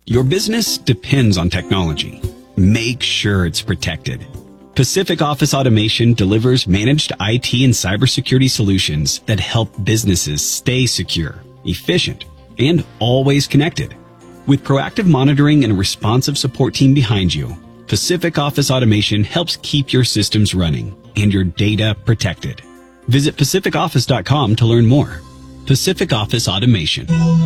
Your business depends on technology. Make sure it's protected. Pacific Office Automation delivers managed IT and cybersecurity solutions that help businesses stay secure, efficient, and always connected. With proactive monitoring and a responsive support team behind you, Pacific Office Automation helps keep your systems running and your data protected. Visit pacificoffice.com to learn more. Pacific Office Automation.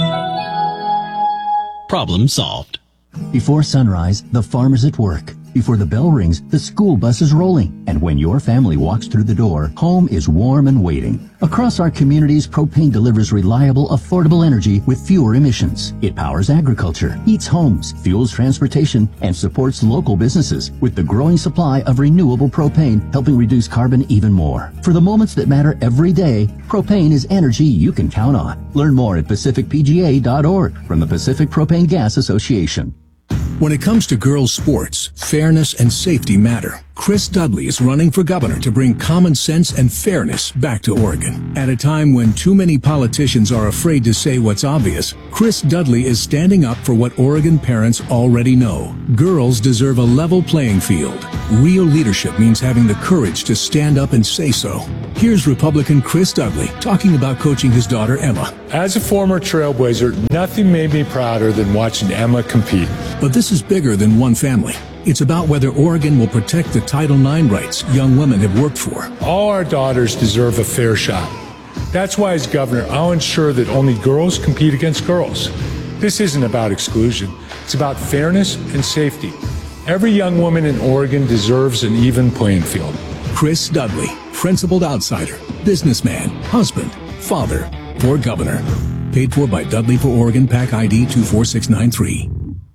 Problem solved. Before sunrise, the farmer's at work. Before the bell rings, the school bus is rolling. And when your family walks through the door, home is warm and waiting. Across our communities, propane delivers reliable, affordable energy with fewer emissions. It powers agriculture, heats homes, fuels transportation, and supports local businesses with the growing supply of renewable propane, helping reduce carbon even more. For the moments that matter every day, propane is energy you can count on. Learn more at pacificpga.org from the Pacific Propane Gas Association. When it comes to girls' sports, fairness and safety matter. Chris Dudley is running for governor to bring common sense and fairness back to Oregon. At a time when too many politicians are afraid to say what's obvious, Chris Dudley is standing up for what Oregon parents already know. Girls deserve a level playing field. Real leadership means having the courage to stand up and say so. Here's Republican Chris Dudley talking about coaching his daughter Emma. As a former Trailblazer, nothing made me prouder than watching Emma compete. But this is bigger than one family. It's about whether Oregon will protect the Title IX rights young women have worked for. All our daughters deserve a fair shot. That's why as governor, I'll ensure that only girls compete against girls. This isn't about exclusion. It's about fairness and safety. Every young woman in Oregon deserves an even playing field. Chris Dudley, principled outsider, businessman, husband, father, for governor. Paid for by Dudley for Oregon, PAC ID 24693.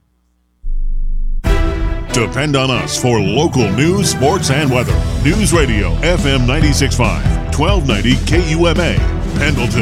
Depend on us for local news, sports, and weather. News Radio, FM 96.5, 1290 KUMA, Pendleton.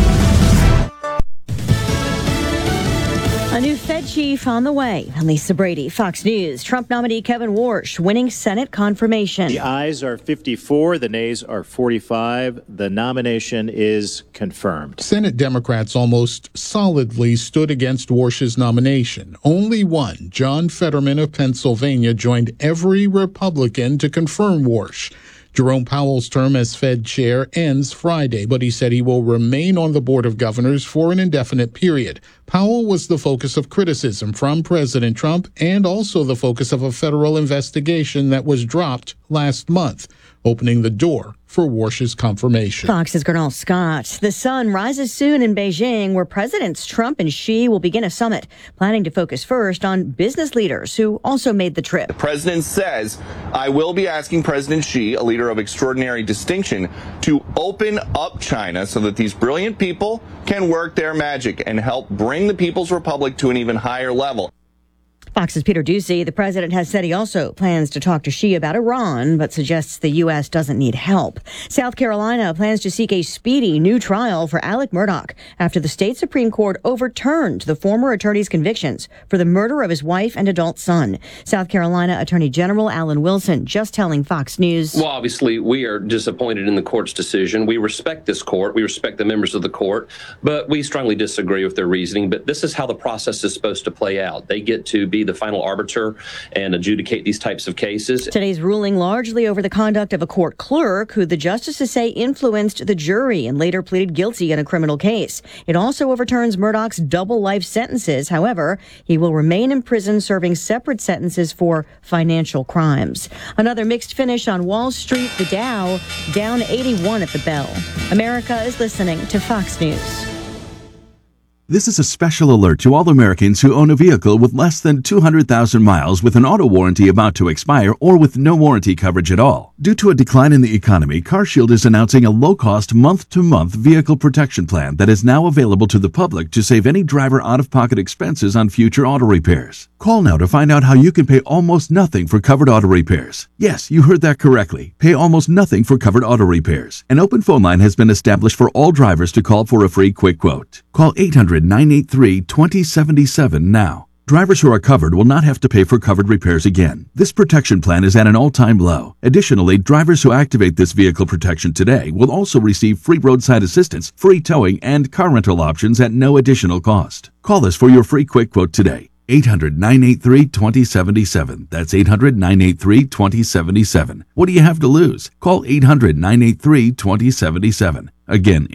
A new Fed chief on the way. I'm Lisa Brady, Fox News. Trump nominee Kevin Warsh winning Senate confirmation. The ayes are 54, the nays are 45. The nomination is confirmed. Senate Democrats almost solidly stood against Warsh's nomination. Only one, John Fetterman of Pennsylvania, joined every Republican to confirm Warsh. Jerome Powell's term as Fed chair ends Friday, but he said he will remain on the Board of Governors for an indefinite period. Powell was the focus of criticism from President Trump and also the focus of a federal investigation that was dropped last month, opening the door for Warsh's confirmation. Fox's Gernal Scott. The sun rises soon in Beijing, where Presidents Trump and Xi will begin a summit, planning to focus first on business leaders who also made the trip. The president says, I will be asking President Xi, a leader of extraordinary distinction, to open up China so that these brilliant people can work their magic and help bring the People's Republic to an even higher level. Fox's Peter Doocy. The president has said he also plans to talk to Xi about Iran, but suggests the U.S. doesn't need help. South Carolina plans to seek a speedy new trial for Alec Murdaugh after the state Supreme Court overturned the former attorney's convictions for the murder of his wife and adult son. South Carolina Attorney General Alan Wilson just telling Fox News. Well, obviously, we are disappointed in the court's decision. We respect this court. We respect the members of the court, but we strongly disagree with their reasoning. But this is how the process is supposed to play out. They get to be the final arbiter and adjudicate these types of cases. Today's ruling largely over the conduct of a court clerk who the justices say influenced the jury and later pleaded guilty in a criminal case. It also overturns Murdaugh's double life sentences. However, he will remain in prison serving separate sentences for financial crimes. Another mixed finish on Wall Street. The Dow down 81 at the bell. America is listening to Fox News. This is a special alert to all Americans who own a vehicle with less than 200,000 miles with an auto warranty about to expire or with no warranty coverage at all. Due to a decline in the economy, CarShield is announcing a low-cost month-to-month vehicle protection plan that is now available to the public to save any driver out-of-pocket expenses on future auto repairs. Call now to find out how you can pay almost nothing for covered auto repairs. Yes, you heard that correctly. Pay almost nothing for covered auto repairs. An open phone line has been established for all drivers to call for a free quick quote. Call 800-983-2077 now. Drivers who are covered will not have to pay for covered repairs again. This protection plan is at an all-time low. Additionally, drivers who activate this vehicle protection today will also receive free roadside assistance, free towing, and car rental options at no additional cost. Call us for your free quick quote today. 800-983-2077. That's 800-983-2077. What do you have to lose? Call 800-983-2077. Again,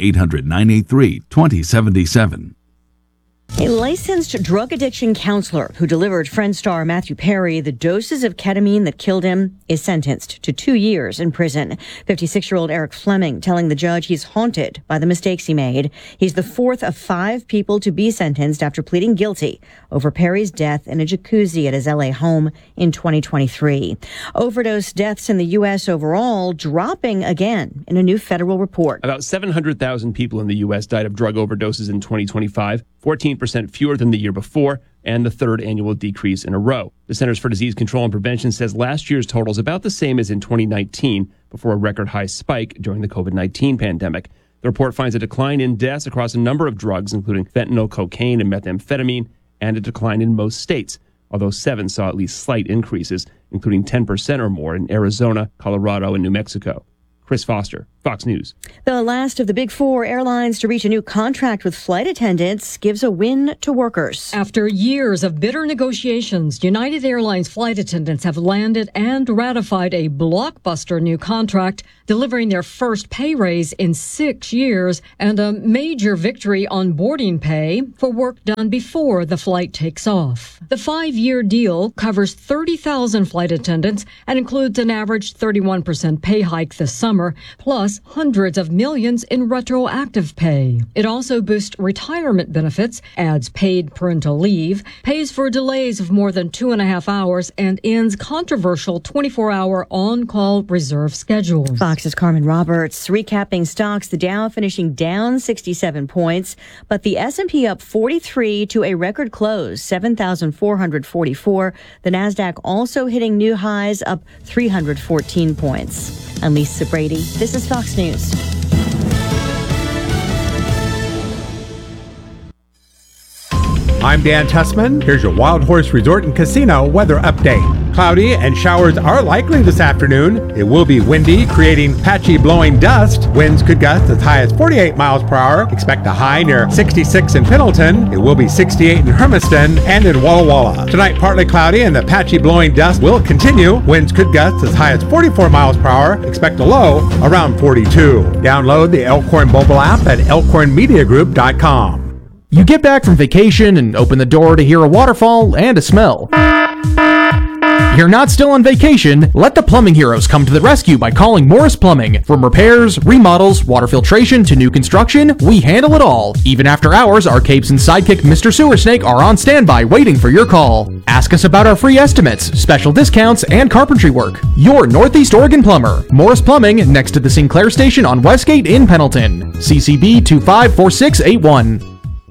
800-983-2077. A licensed drug addiction counselor who delivered Friend star Matthew Perry the doses of ketamine that killed him is sentenced to 2 years in prison. 56-year-old Eric Fleming telling the judge he's haunted by the mistakes he made. He's the fourth of 5 people to be sentenced after pleading guilty over Perry's death in a jacuzzi at his LA home in 2023. Overdose deaths in the U.S. overall dropping again in a new federal report. About 700,000 people in the U.S. died of drug overdoses in 2025. 14% fewer than the year before, and the third annual decrease in a row. The Centers for Disease Control and Prevention says last year's total is about the same as in 2019, before a record high spike during the COVID-19 pandemic. The report finds a decline in deaths across a number of drugs, including fentanyl, cocaine, and methamphetamine, and a decline in most states, although 7 saw at least slight increases, including 10% or more in Arizona, Colorado, and New Mexico. Chris Foster, Fox News. The last of the big 4 airlines to reach a new contract with flight attendants gives a win to workers. After years of bitter negotiations, United Airlines flight attendants have landed and ratified a blockbuster new contract, delivering their first pay raise in 6 years and a major victory on boarding pay for work done before the flight takes off. The 5-year deal covers 30,000 flight attendants and includes an average 31% pay hike this summer, plus hundreds of millions in retroactive pay. It also boosts retirement benefits, adds paid parental leave, pays for delays of more than 2.5 hours, and ends controversial 24-hour on-call reserve schedules. Fox's Carmen Roberts recapping stocks. The Dow finishing down 67 points, but the S&P up 43 to a record close, 7,444. The Nasdaq also hitting new highs, up 314 points. I'm Lisa Brady. This is Fox News. I'm Dan Tussman. Here's your Wild Horse Resort and Casino weather update. Cloudy and showers are likely this afternoon. It will be windy, creating patchy blowing dust. Winds could gust as high as 48 miles per hour. Expect a high near 66 in Pendleton. It will be 68 in Hermiston and in Walla Walla. Tonight, partly cloudy and the patchy blowing dust will continue. Winds could gust as high as 44 miles per hour. Expect a low around 42. Download the Elkhorn mobile app at elkhornmediagroup.com. You get back from vacation and open the door to hear a waterfall and a smell. You're not still on vacation. Let the plumbing heroes come to the rescue by calling Morris Plumbing. From repairs, remodels, water filtration to new construction, we handle it all. Even after hours, our capes and sidekick Mr. Sewer Snake are on standby waiting for your call. Ask us about our free estimates, special discounts, and carpentry work. Your Northeast Oregon plumber. Morris Plumbing, next to the Sinclair Station on Westgate in Pendleton. CCB 254681.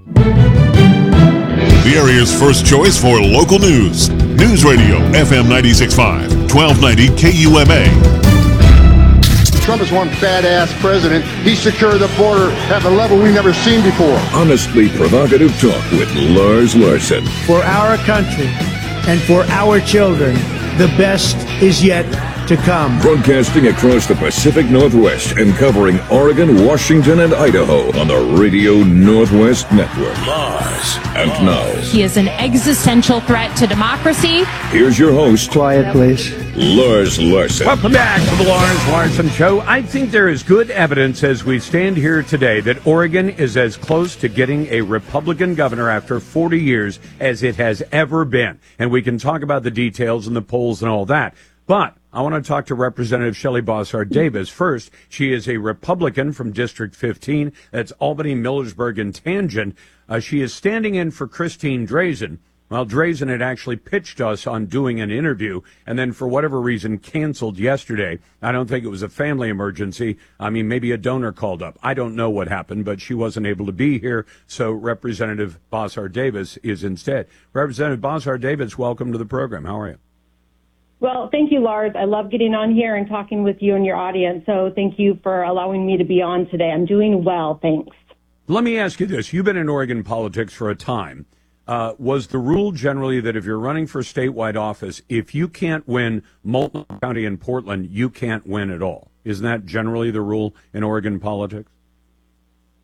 The area's first choice for local news. News Radio, FM 96.5, 1290 KUMA. Trump is one badass president. He secured the border at a level we've never seen before. Honestly provocative talk with Lars Larson. For our country and for our children, the best is yet to come. Broadcasting across the Pacific Northwest and covering Oregon, Washington, and Idaho on the Radio Northwest Network. Lars. And now, he is an existential threat to democracy. Here's your host. Quiet, please. Lars Larson. Welcome back to the Lars Larson Show. I think there is good evidence as we stand here today that Oregon is as close to getting a Republican governor after 40 years as it has ever been. And we can talk about the details and the polls and all that. But I want to talk to Representative Shelley Bossard Davis. First, she is a Republican from District 15. That's Albany, Millersburg, and Tangent. She is standing in for Christine Drazen. Well, Drazen had actually pitched us on doing an interview and then for whatever reason canceled yesterday. I don't think it was a family emergency. I mean, maybe a donor called up. I don't know what happened, but she wasn't able to be here. So Representative Bossard Davis is instead. Representative Bossard Davis, welcome to the program. How are you? Well, thank you, Lars. I love getting on here and talking with you and your audience. So thank you for allowing me to be on today. I'm doing well, thanks. Let me ask you this. You've been in Oregon politics for a time. Was the rule generally that if you're running for statewide office, if you can't win Multnomah County and Portland, you can't win at all? Isn't that generally the rule in Oregon politics?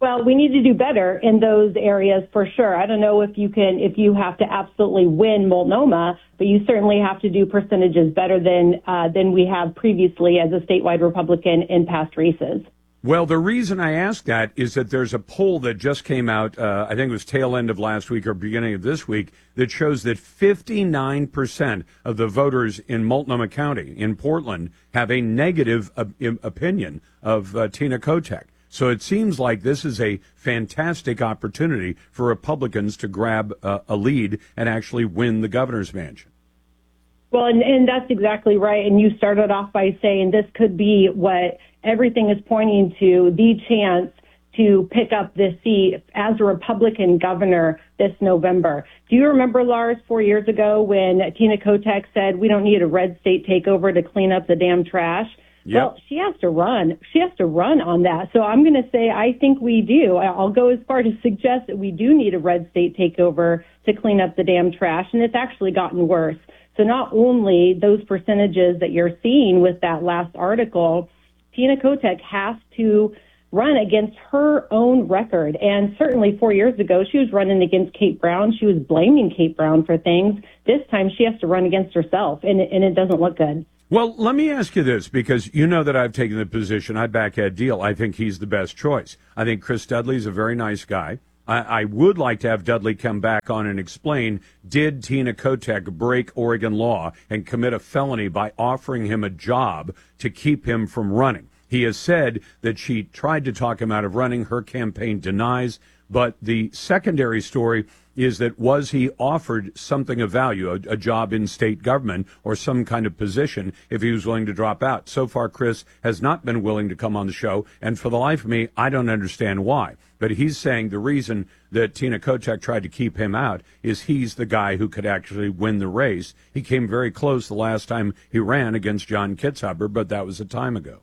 Well, we need to do better in those areas for sure. I don't know if you have to absolutely win Multnomah, but you certainly have to do percentages better than we have previously as a statewide Republican in past races. Well, the reason I ask that is that there's a poll that just came out, I think it was tail end of last week or beginning of this week, that shows that 59% of the voters in Multnomah County, in Portland, have a negative opinion of Tina Kotek. So it seems like this is a fantastic opportunity for Republicans to grab a lead and actually win the governor's mansion. Well, and that's exactly right. And you started off by saying this could be what everything is pointing to, the chance to pick up this seat as a Republican governor this November. Do you remember, Lars, 4 years ago when Tina Kotek said we don't need a red state takeover to clean up the damn trash? Yep. Well, she has to run. She has to run on that. So I'm going to say I think we do. I'll go as far to suggest that we do need a red state takeover to clean up the damn trash, and it's actually gotten worse. So not only those percentages that you're seeing with that last article, Tina Kotek has to run against her own record. And certainly 4 years ago, she was running against Kate Brown. She was blaming Kate Brown for things. This time she has to run against herself, and it doesn't look good. Well, let me ask you this, because you know that I've taken the position, I back Ed Deal. I think he's the best choice. I think Chris Dudley's a very nice guy. I would like to have Dudley come back on and explain, did Tina Kotek break Oregon law and commit a felony by offering him a job to keep him from running? He has said that she tried to talk him out of running. Her campaign denies. But the secondary story is that was he offered something of value, a job in state government or some kind of position, if he was willing to drop out? So far, Chris has not been willing to come on the show, and for the life of me, I don't understand why. But he's saying the reason that Tina Kotek tried to keep him out is he's the guy who could actually win the race. He came very close the last time he ran against John Kitzhaber, but that was a time ago.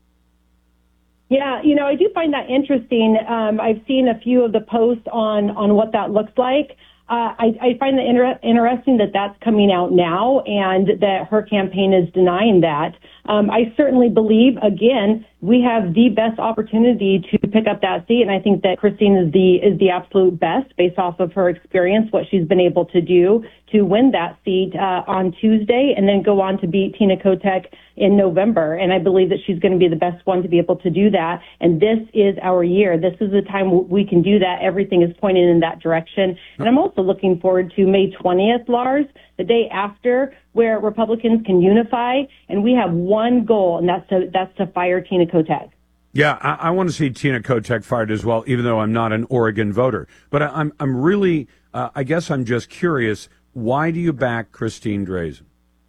Yeah, I do find that interesting. I've seen a few of the posts on what that looks like. I find it interesting that that's coming out now and that her campaign is denying that. I certainly believe, again, we have the best opportunity to pick up that seat, and I think that Christine is the absolute best based off of her experience, what she's been able to do to win that seat on Tuesday and then go on to beat Tina Kotek in November. And I believe that she's going to be the best one to be able to do that. And this is our year. This is the time we can do that. Everything is pointing in that direction. And I'm also looking forward to May 20th, Lars, the day after, where Republicans can unify, and we have one goal, and that's to fire Tina Kotek. Yeah, I want to see Tina Kotek fired as well, even though I'm not an Oregon voter. But I'm really, I guess I'm just curious, why do you back Christine Drazan?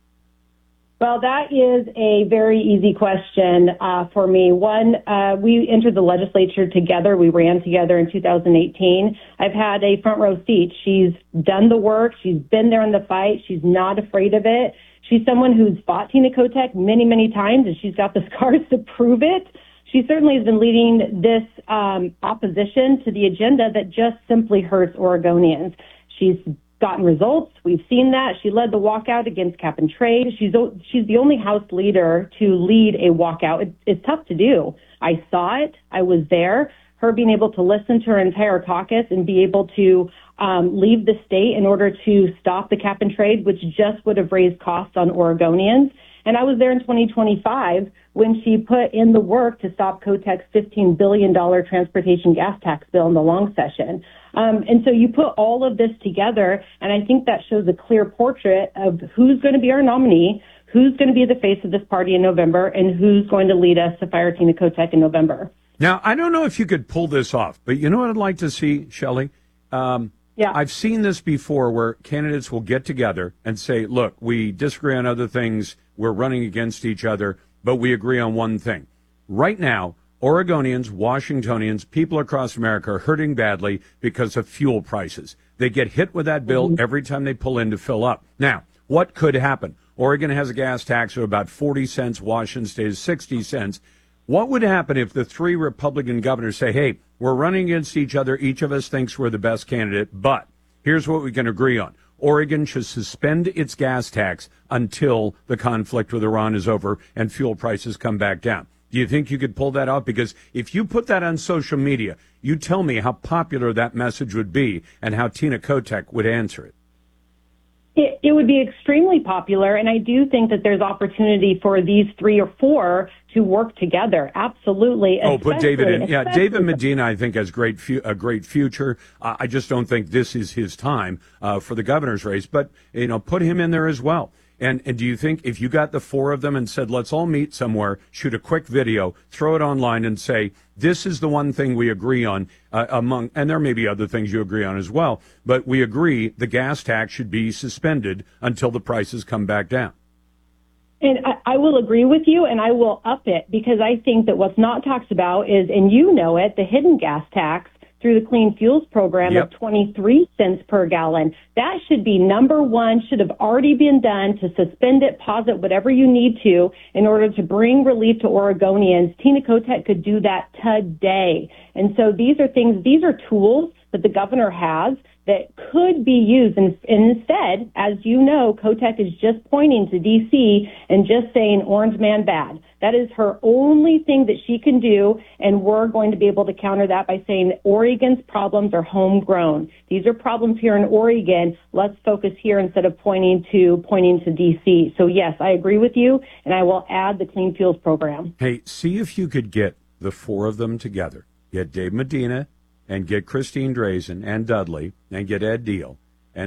Well, that is a very easy question for me. One, we entered the legislature together. We ran together in 2018. I've had a front row seat. She's done the work. She's been there in the fight. She's not afraid of it. She's someone who's fought Tina Kotek many, many times, and she's got the scars to prove it. She certainly has been leading this opposition to the agenda that just simply hurts Oregonians. She's gotten results. We've seen that. She led the walkout against cap and trade. She's the only House leader to lead a walkout. It's tough to do. I saw it. I was there. Her being able to listen to her entire caucus and be able to leave the state in order to stop the cap and trade, which just would have raised costs on Oregonians. And I was there in 2025 when she put in the work to stop Kotek's $15 billion transportation gas tax bill in the long session. And so you put all of this together, and I think that shows a clear portrait of who's going to be our nominee, who's going to be the face of this party in November, and who's going to lead us to fire Tina Kotek in November. Now, I don't know if you could pull this off, but you know what I'd like to see, Shelley? Yeah. I've seen this before where candidates will get together and say, look, we disagree on other things, we're running against each other, but we agree on one thing. Right now, Oregonians, Washingtonians, people across America are hurting badly because of fuel prices. They get hit with that bill every time they pull in to fill up. Now, what could happen? Oregon has a gas tax of about 40 cents. Washington State is 60 cents. What would happen if the three Republican governors say, hey, we're running against each other. Each of us thinks we're the best candidate, but here's what we can agree on. Oregon should suspend its gas tax until the conflict with Iran is over and fuel prices come back down. Do you think you could pull that off? Because if you put that on social media, you tell me how popular that message would be and how Tina Kotek would answer it. It would be extremely popular, and I do think that there's opportunity for these 3 or 4 to work together. Absolutely. Oh, put David in. Yeah, David Medina, I think, has a great future. I just don't think this is his time for the governor's race. But, put him in there as well. And do you think if you got the 4 of them and said, let's all meet somewhere, shoot a quick video, throw it online and say, this is the one thing we agree on and there may be other things you agree on as well, but we agree the gas tax should be suspended until the prices come back down. And I will agree with you, and I will up it, because I think that what's not talked about is, and you know it, the hidden gas tax through the Clean Fuels program of 23 cents per gallon. That should be number one, should have already been done to suspend it, pause it, whatever you need to in order to bring relief to Oregonians. Tina Kotek could do that today. And so these are tools that the governor has that could be used. And instead, as you know, Kotek is just pointing to D.C. and just saying, Orange man bad. That is her only thing that she can do, and we're going to be able to counter that by saying Oregon's problems are homegrown. These are problems here in Oregon. Let's focus here instead of pointing to D.C. So, yes, I agree with you, and I will add the Clean Fuels program. Hey, see if you could get the 4 of them together. Get Dave Medina and get Christine Drazen and Dudley and get Ed Deal